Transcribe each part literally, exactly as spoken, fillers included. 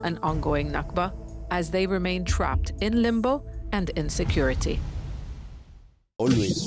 an ongoing Nakba as they remain trapped in limbo and insecurity. Always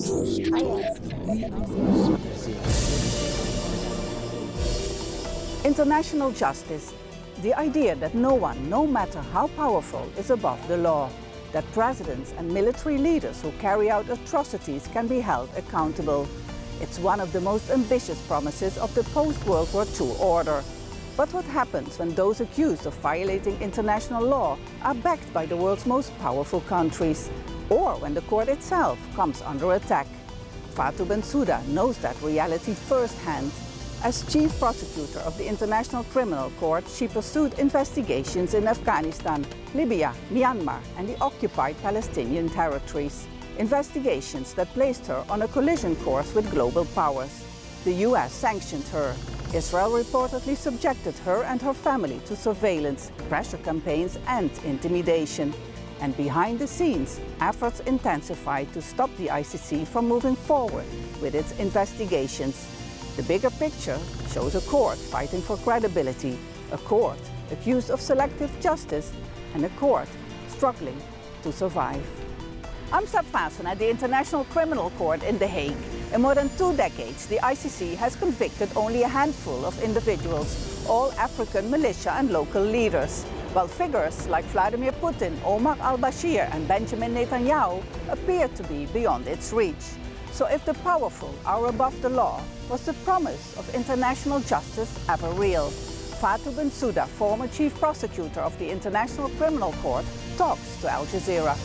International justice, the idea that no one, no matter how powerful, is above the law, that presidents and military leaders who carry out atrocities can be held accountable. It's one of the most ambitious promises of the post-World War Two order. But what happens when those accused of violating international law are backed by the world's most powerful countries? Or when the court itself comes under attack? Fatou Bensouda knows that reality firsthand. As chief prosecutor of the International Criminal Court, she pursued investigations in Afghanistan, Libya, Myanmar, and the occupied Palestinian territories. Investigations that placed her on a collision course with global powers. The U S sanctioned her. Israel reportedly subjected her and her family to surveillance, pressure campaigns, and intimidation. And behind the scenes, efforts intensified to stop the I C C from moving forward with its investigations. The bigger picture shows a court fighting for credibility, a court accused of selective justice, and a court struggling to survive. I'm Seb Vassen at the International Criminal Court in The Hague. In more than two decades, the I C C has convicted only a handful of individuals, all African militia and local leaders, while figures like Vladimir Putin, Omar al-Bashir, and Benjamin Netanyahu appear to be beyond its reach. So if the powerful are above the law, was the promise of international justice ever real? Fatou Bensouda, former chief prosecutor of the International Criminal Court, talks to Al Jazeera.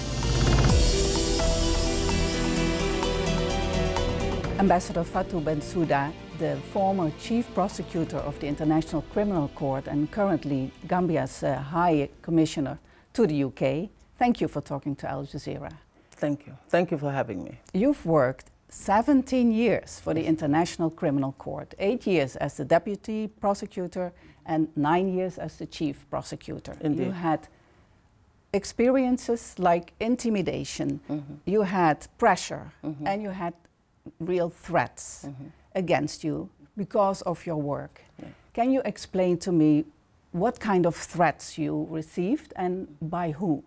Ambassador Fatou Bensouda, the former chief prosecutor of the International Criminal Court and currently Gambia's uh, High Commissioner to the U K, thank you for talking to Al Jazeera. Thank you. Thank you for having me. You've worked seventeen years for the International Criminal Court, eight years as the deputy prosecutor and nine years as the chief prosecutor. Indeed. You had experiences like intimidation, mm-hmm. you had pressure, mm-hmm. and you had real threats mm-hmm. against you because of your work. Yeah. Can you explain to me what kind of threats you received and by who?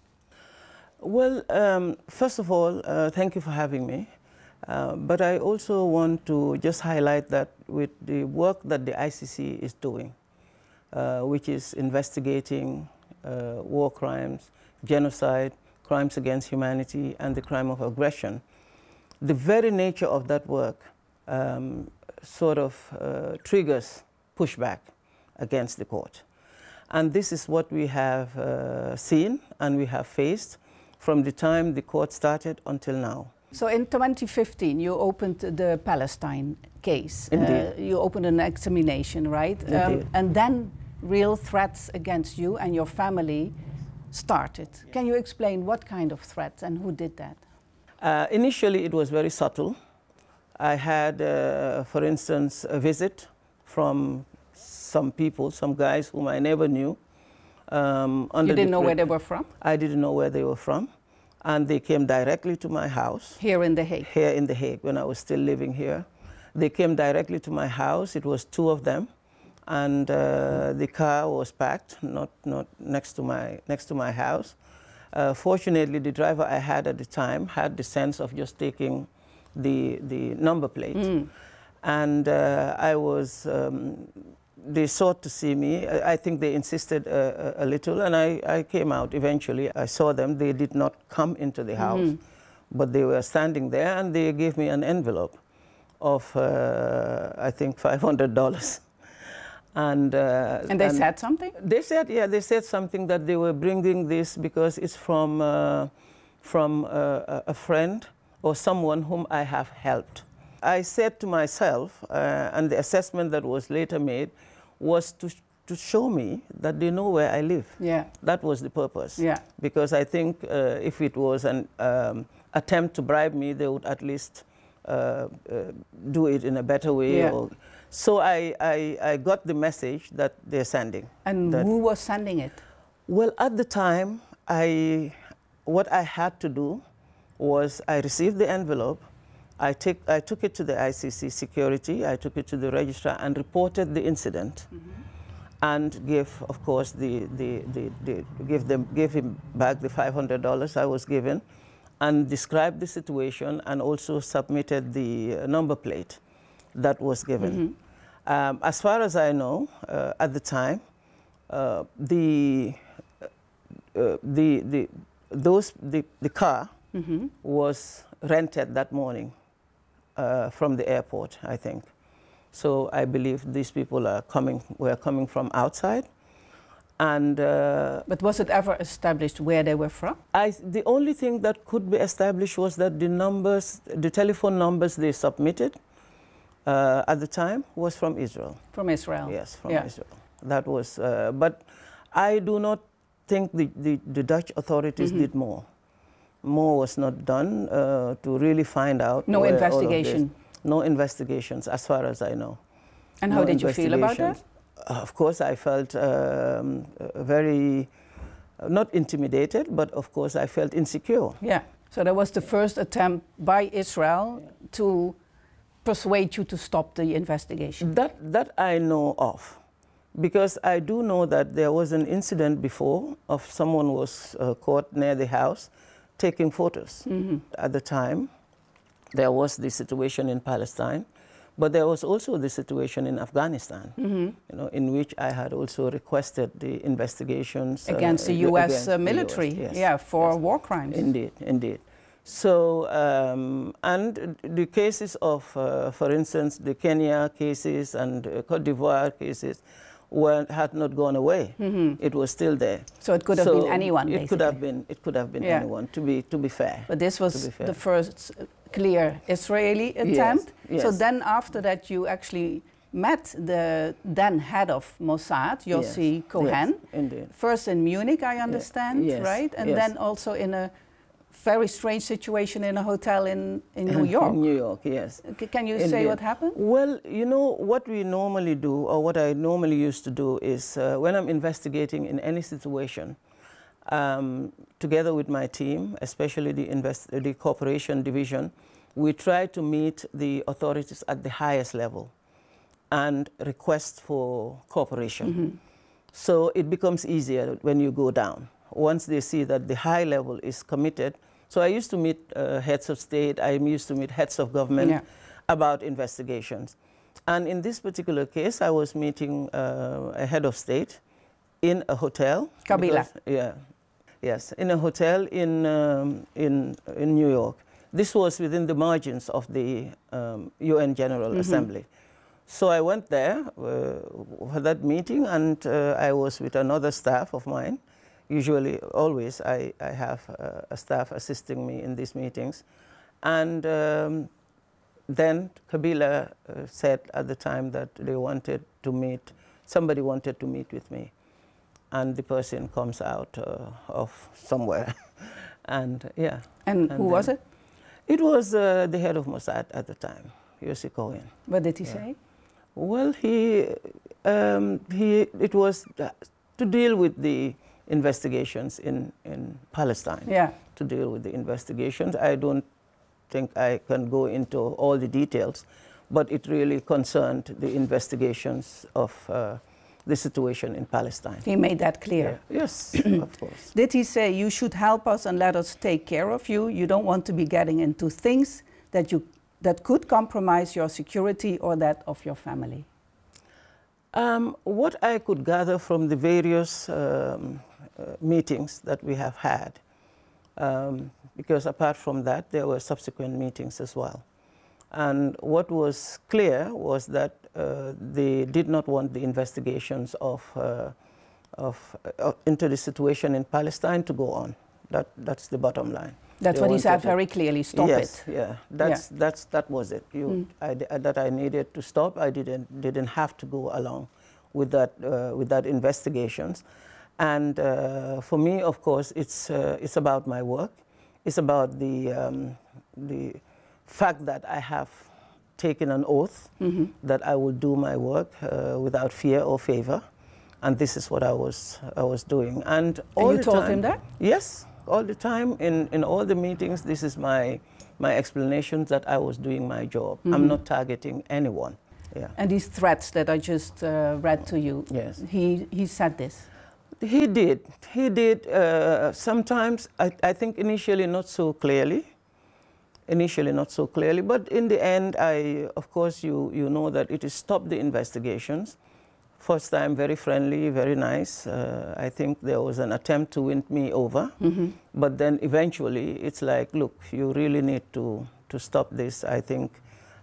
Well, um, first of all, uh, thank you for having me. Uh, but I also want to just highlight that with the work that the I C C is doing, uh, which is investigating uh, war crimes, genocide, crimes against humanity, and the crime of aggression, the very nature of that work um, sort of uh, triggers pushback against the court. And this is what we have uh, seen and we have faced from the time the court started until now. So in twenty fifteen, you opened the Palestine case. Indeed. Uh, you opened an examination, right? Indeed. Um, and then real threats against you and your family started. Can you explain what kind of threats and who did that? Uh, initially, it was very subtle. I had, uh, for instance, a visit from some people, some guys whom I never knew. Um, you didn't know where they were from? I didn't know where they were from. And they came directly to my house. Here in The Hague? Here in The Hague, when I was still living here. They came directly to my house. It was two of them. And uh, the car was parked, not, not next to my, next to my house. Uh, fortunately, the driver I had at the time had the sense of just taking the, the number plate. Mm. And uh, I was, um, they sought to see me. I, I think they insisted a, a, a little, and I, I came out eventually. I saw them. They did not come into the house, mm. but they were standing there, and they gave me an envelope of, uh, I think, five hundred dollars. And, uh, and they and said something? They said, yeah, they said something that they were bringing this because it's from, uh, from uh, a friend or someone whom I have helped. I said to myself, uh, and the assessment that was later made was to, sh to show me that they know where I live. Yeah. That was the purpose. Yeah. Because I think uh, if it was an um, attempt to bribe me, they would at least uh, uh, do it in a better way. Yeah. Or, So I, I, I got the message that they're sending. And who was sending it? Well, at the time, I, what I had to do was I received the envelope, I, take, I took it to the I C C security, I took it to the registrar and reported the incident. Mm-hmm. and give, of course, the, the, the, the give them give him back the five hundred dollars I was given, and described the situation, and also submitted the number plate that was given. Mm-hmm. um, as far as I know, uh, at the time, uh, the, uh, the the those the the car mm-hmm. was rented that morning uh, from the airport, I think. So I believe these people are coming, were coming from outside. And, uh, but was it ever established where they were from? I, the only thing that could be established was that the numbers, the telephone numbers they submitted uh, at the time was from Israel. From Israel? Yes, from yeah. Israel. That was, uh, but I do not think the, the, the Dutch authorities mm-hmm. did more. More was not done uh, to really find out. No investigation? No investigations, as far as I know. And no how did you feel about that? Uh, of course, I felt um, uh, very, uh, not intimidated, but of course I felt insecure. Yeah, so that was the first attempt by Israel yeah. to persuade you to stop the investigation. That, that I know of, because I do know that there was an incident before of someone was uh, caught near the house taking photos. Mm-hmm. At the time, there was the situation in Palestine, but there was also the situation in Afghanistan, mm-hmm. you know, in which I had also requested the investigations against uh, the U S uh, military, U S, yes, yeah, for yes. war crimes. Indeed, indeed. So, um, and the cases of, uh, for instance, the Kenya cases and uh, Cote d'Ivoire cases were, had not gone away. Mm-hmm. It was still there. So it could have so been anyone, it basically. Could have been, it could have been yeah. anyone, to be, to be fair. But this was the first clear Israeli attempt. Yes, yes. So then after that you actually met the then head of Mossad, Yossi yes, Cohen. Yes, indeed. First in Munich, I understand, yes, right? And yes. then also in a very strange situation in a hotel in, in New York. In New York, yes. C can you indeed. say what happened? Well, you know, what we normally do, or what I normally used to do is uh, when I'm investigating in any situation, Um, together with my team, especially the, invest the cooperation division, we try to meet the authorities at the highest level and request for cooperation. Mm-hmm. So it becomes easier when you go down, once they see that the high level is committed. So I used to meet uh, heads of state, I used to meet heads of government yeah. about investigations. And in this particular case, I was meeting uh, a head of state in a hotel. Kabila. Because, yeah. Yes, in a hotel in, um, in, in New York. This was within the margins of the um, U N General mm-hmm. Assembly. So I went there uh, for that meeting, and uh, I was with another staff of mine. Usually, always, I, I have uh, a staff assisting me in these meetings. And um, then Kabila uh, said at the time that they wanted to meet, somebody wanted to meet with me. And the person comes out uh, of somewhere, and yeah. And, and who was it? It was uh, the head of Mossad at the time, Yossi Cohen. What did he yeah. say? Well, he, um, he, it was to deal with the investigations in, in Palestine. Yeah. To deal with the investigations. I don't think I can go into all the details, but it really concerned the investigations of uh, the situation in Palestine. He made that clear. Yeah. Yes, of course. Did he say, you should help us and let us take care of you? You don't want to be getting into things that, you, that could compromise your security or that of your family? Um, what I could gather from the various um, uh, meetings that we have had, um, because apart from that, there were subsequent meetings as well. And what was clear was that uh, they did not want the investigations of, uh, of uh, into the situation in Palestine to go on. That, that's the bottom line. That's they what he said it. very clearly, stop yes, it. Yeah, that's, yeah. That's, that was it. You, mm. I, that I needed to stop. I didn't, didn't have to go along with that, uh, with that investigations. And uh, for me, of course, it's, uh, it's about my work. It's about the, um, the fact that I have taken an oath mm-hmm. that I will do my work uh, without fear or favor, and this is what I was I was doing. And all and you the told time, him that? Yes, all the time in in all the meetings. This is my my explanation that I was doing my job. Mm-hmm. I'm not targeting anyone. Yeah. And these threats that I just uh, read to you, yes. he, he said this? He did. He did. Uh, sometimes, I, I think initially not so clearly. Initially not so clearly, but in the end, I, of course, you, you know that it is stopped the investigations. First time, very friendly, very nice. Uh, I think there was an attempt to win me over. Mm-hmm. But then eventually, it's like, look, you really need to, to stop this. I think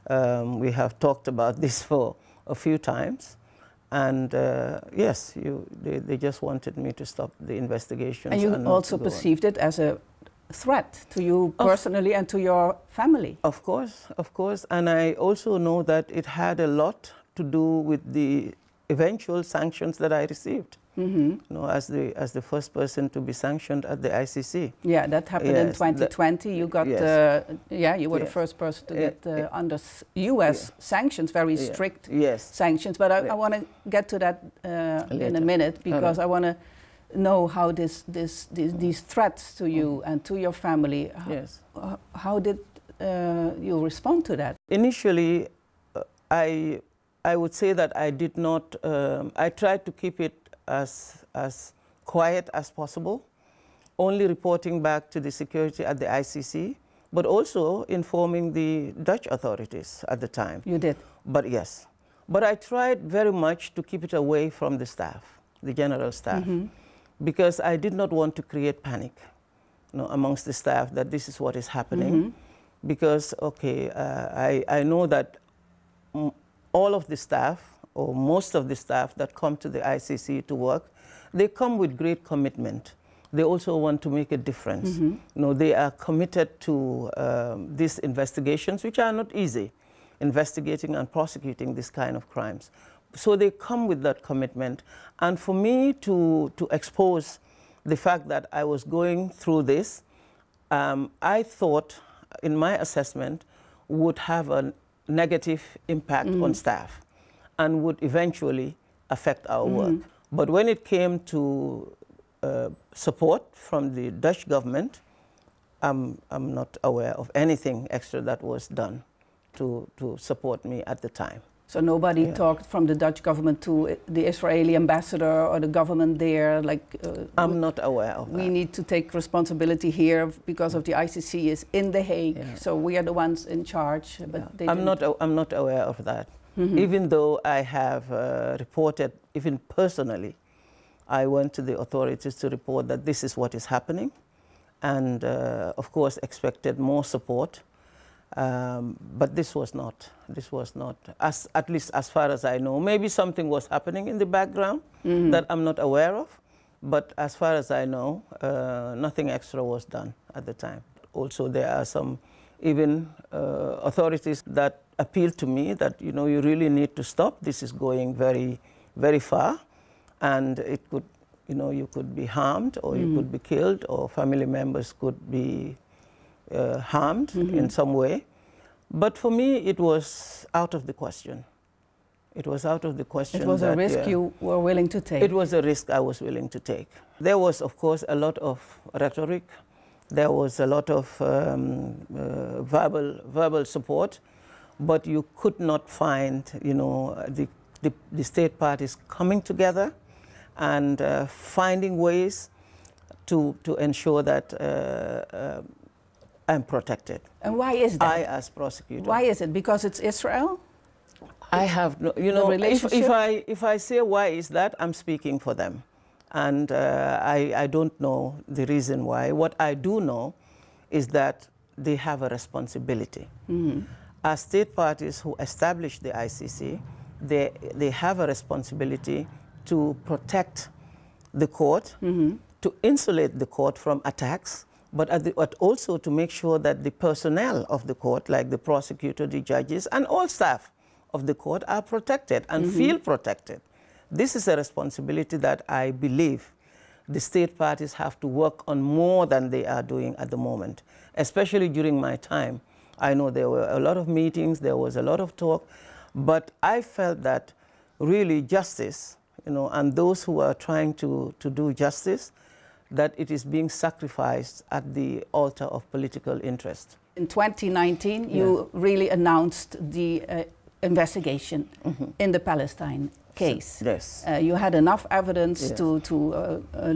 um, we have talked about this for a few times. And uh, yes, you, they, they just wanted me to stop the investigations. And you and also perceived on. it as a threat to you personally of, and to your family. Of course, of course. And I also know that it had a lot to do with the eventual sanctions that I received. Mm-hmm. You know, as the as the first person to be sanctioned at the I C C. Yeah, that happened yes, in twenty twenty. You got, yes. uh, yeah, you were yes. the first person to yeah. get uh, under U S yeah. sanctions, very yeah. strict yes. sanctions. But I, yeah. I want to get to that uh, in a minute, because right. I want to know how this, this, this, these threats to you and to your family, yes. how, how did uh, you respond to that? Initially, uh, I, I would say that I did not, um, I tried to keep it as, as quiet as possible, only reporting back to the security at the I C C, but also informing the Dutch authorities at the time. You did? But yes. But I tried very much to keep it away from the staff, the general staff, mm-hmm. because I did not want to create panic, you know, amongst the staff that this is what is happening. Mm-hmm. Because, okay, uh, I, I know that m all of the staff, or most of the staff that come to the I C C to work, they come with great commitment. They also want to make a difference. Mm-hmm. You know, they are committed to um, these investigations, which are not easy, investigating and prosecuting this kind of crimes. So they come with that commitment. And for me to, to expose the fact that I was going through this, um, I thought, in my assessment, would have a negative impact mm. on staff and would eventually affect our mm. work. But when it came to uh, support from the Dutch government, I'm, I'm not aware of anything extra that was done to, to support me at the time. So nobody yeah. talked from the Dutch government to the Israeli ambassador or the government there, like... Uh, I'm not aware of we that. need to take responsibility here because of the I C C is in The Hague, yeah. so we are the ones in charge. But yeah. they I'm, didn't. not, I'm not aware of that. Mm-hmm. Even though I have uh, reported, even personally, I went to the authorities to report that this is what is happening, and uh, of course expected more support. Um, but this was not, this was not, as, at least as far as I know. Maybe something was happening in the background mm-hmm. that I'm not aware of, but as far as I know, uh, nothing extra was done at the time. Also, there are some even uh, authorities that appeal to me that, you know, you really need to stop. This is going very, very far, and it could, you know, you could be harmed, or mm-hmm. you could be killed, or family members could be Uh, harmed mm-hmm. in some way. But for me, it was out of the question. It was out of the question. It was that, a risk yeah, you were willing to take. It was a risk I was willing to take. There was, of course, a lot of rhetoric. There was a lot of um, uh, verbal, verbal support, but you could not find, you know, the, the, the state parties coming together and uh, finding ways to, to ensure that uh, uh, I'm protected. And why is that? I, as prosecutor. Why is it? Because it's Israel? I have no, you know, if, if, I, if I say why is that, I'm speaking for them. And uh, I, I don't know the reason why. What I do know is that they have a responsibility. Mm-hmm. As state parties who established the I C C, they, they have a responsibility to protect the court, mm-hmm. to insulate the court from attacks, but, at the, but also to make sure that the personnel of the court, like the prosecutor, the judges, and all staff of the court are protected and mm-hmm. feel protected. This is a responsibility that I believe the state parties have to work on more than they are doing at the moment, especially during my time. I know there were a lot of meetings, there was a lot of talk, but I felt that really justice, you know, and those who are trying to, to do justice, that it is being sacrificed at the altar of political interest. In twenty nineteen, yeah. you really announced the uh, investigation mm-hmm. in the Palestine case. Yes. Uh, you had enough evidence yes. to, to uh, uh,